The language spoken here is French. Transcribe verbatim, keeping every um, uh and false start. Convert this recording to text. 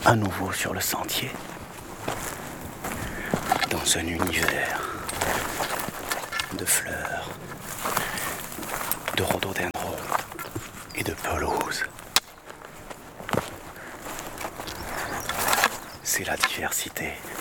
à nouveau sur le sentier, dans un univers de fleurs, de rhododendrons et de pelouses. C'est la diversité.